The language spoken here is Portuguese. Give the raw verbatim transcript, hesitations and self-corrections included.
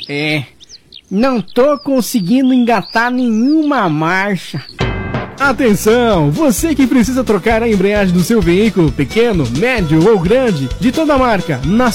É, não tô conseguindo engatar nenhuma marcha. Atenção, você que precisa trocar a embreagem do seu veículo, pequeno, médio ou grande, de toda marca, na